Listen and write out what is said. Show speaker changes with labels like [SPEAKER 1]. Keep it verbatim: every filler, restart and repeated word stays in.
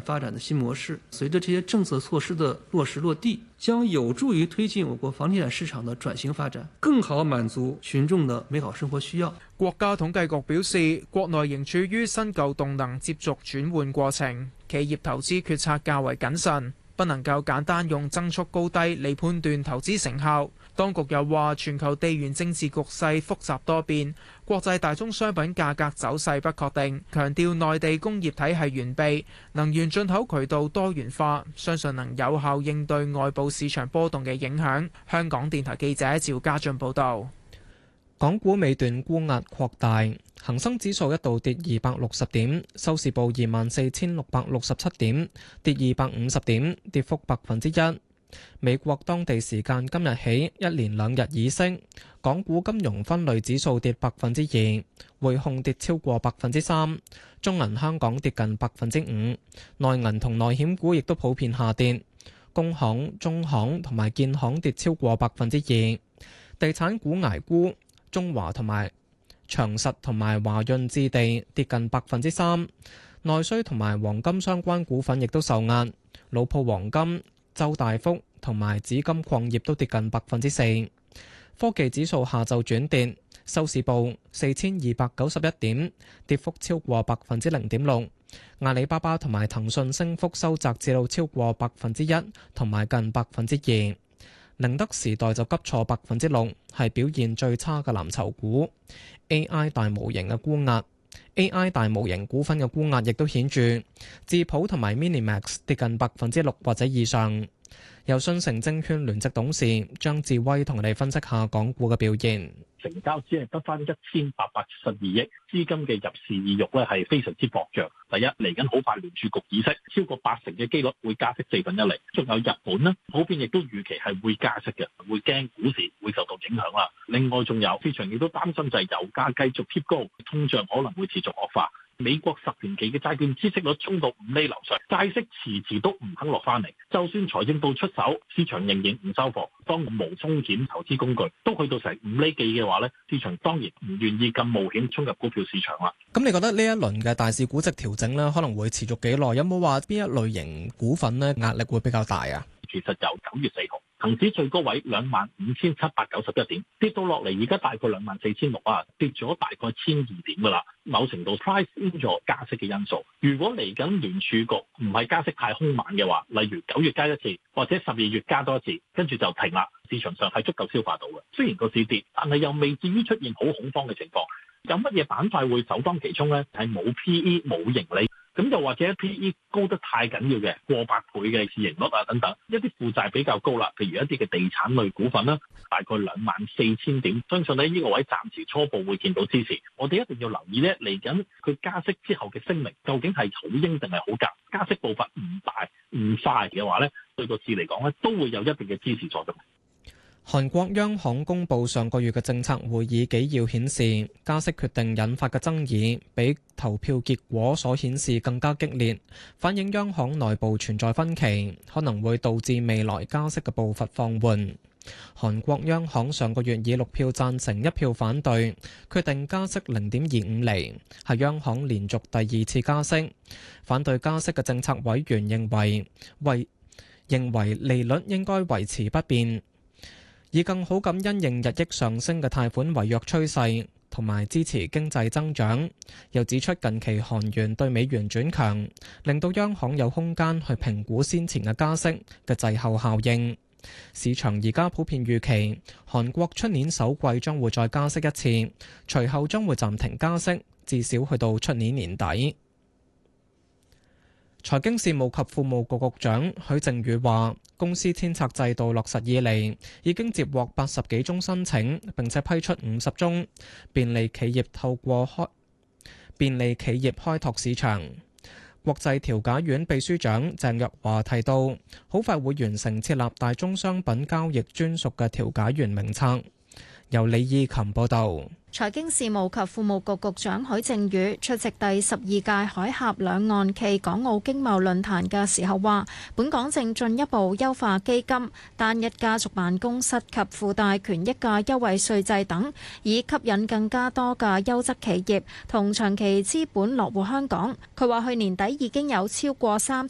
[SPEAKER 1] 發展的新模式。隨着這些政策措施的落實落地，將有助於推進我國房地產市場的轉型發展，更好滿足群眾的美好生活需要。
[SPEAKER 2] 國家統計局表示，國內仍處於新舊動能接續轉換過程，企業投資決策較為謹慎，不能夠簡單用增速高低嚟判斷投資成效。當局又話，全球地緣政治局勢複雜多變，國際大宗商品價格走勢不確定，強調內地工業體系完備，能源進口渠道多元化，相信能有效應對外部市場波動嘅影響。香港電台記者趙家俊報導。
[SPEAKER 3] 港股尾段沽壓擴大，恒生指數一度跌二百六十點，收市報二萬四千六百六十七點，跌二百五十點，跌幅百分之一。美國當地時間今日起一連兩日議息，港股金融分類指數跌百分之二，匯控跌超過百分之三，中銀香港跌近百分之五，內銀同內險股亦都普遍下跌，工行、中行同埋建行跌超過百分之二，地產股捱沽，中華同埋長實同埋華潤置地跌近百分之三，內需同埋黃金相關股份亦都受壓，老鋪黃金、周大福同埋紫金礦業都跌近百分之四。科技指數下晝轉跌，收市報四千二百九十一點，跌幅超過百分之零點六。阿里巴巴同埋騰訊升幅收窄至到超過百分之一，同埋近百分之二。寧德時代就急挫百分之六，係表現最差嘅藍籌股。A I 大模型嘅沽壓，A I 大模型股份嘅沽壓亦都顯著，智譜同埋 Minimax 跌近百分之六或者以上。由信誠證券聯席董事張志威同我哋分析下港股嘅表現。
[SPEAKER 4] 成交只係得翻一千八百七十二億，資金嘅入市意欲咧係非常之薄弱。第一，嚟緊好快聯儲局議息，超過八成嘅機率會加息四分一厘。仲有日本呢，普遍亦都預期係會加息嘅，會驚股市會受到影響啦。另外仲有市場亦都擔心就係油價繼續貼高，通脹可能會持續惡化。美國十年期嘅債券孳息率衝到五厘樓上，債息遲遲都唔肯落翻嚟。就算財政部出手，市場仍然唔收貨。當無風險投資工具都去到成五厘幾嘅話咧，市場當然唔願意咁冒險衝入股票市場啦。
[SPEAKER 3] 咁你覺得呢一輪嘅大市估值調整咧，可能會持續幾耐？有冇話邊一類型股份咧壓力會比較大啊？
[SPEAKER 4] 其實由九月四號，恒指最高位兩萬五千七百九十一點，跌到落嚟而家大概兩萬四千六啊，跌咗大概千二點噶啦。某程度 price in 咗加息嘅因素。如果嚟緊聯儲局唔係加息太兇猛嘅話，例如九月加一次，或者十二月加多一次，跟住就停啦。市場上係足夠消化到嘅。雖然個市跌，但係又未至於出現好恐慌嘅情況。有乜嘢板塊會首當其衝呢？係冇 P E 冇盈利。咁又或者 P E 高得太緊要嘅，過百倍嘅市盈率啊等等，一啲負債比較高啦，譬如一啲嘅地產類股份啦，大概兩萬四千點，相信呢呢個位暫時初步會見到支持。我哋一定要留意呢，嚟緊佢加息之後嘅聲明究竟係好鷹定係好鴿？加息步伐唔大唔快嘅話呢，對個市嚟講呢，都會有一定嘅支持作用。
[SPEAKER 3] 韓國央行公布上個月嘅政策會議紀要顯示，加息決定引發嘅爭議比投票結果所顯示更加激烈，反映央行內部存在分歧，可能會導致未來加息嘅步伐放緩。韓國央行上個月以六票贊成一票反對，決定加息零點二五厘，係央行連續第二次加息。反對加息嘅政策委員認為，為認為利率應該維持不變，以更好咁因應日益上升嘅貸款違約趨勢，同埋支持經濟增長。又指出近期韓元對美元轉強，令到央行有空間去評估先前嘅加息嘅滯後效應。市場而家普遍預期韓國出年首季將會再加息一次，隨後將會暫停加息，至少去到出年年底。財經事務及庫務局局長許正宇話，公司遷冊制度落實以嚟，已經接獲八十幾宗申請，並且批出五十宗，便利企業透過開便利企業開拓市場。國際調解院秘書長鄭若驊提到，好快會完成設立大宗商品交易專屬嘅調解員名冊。由李義琴報道。
[SPEAKER 5] 財經事務及庫務局局長許正宇出席第十二屆海峽兩岸暨港澳經貿論壇嘅時候話，本港正進一步優化基金、單一家族辦公室及附帶權益嘅優惠稅制等，以吸引更加多嘅優質企業同長期資本落戶香港。佢話去年底已經有超過三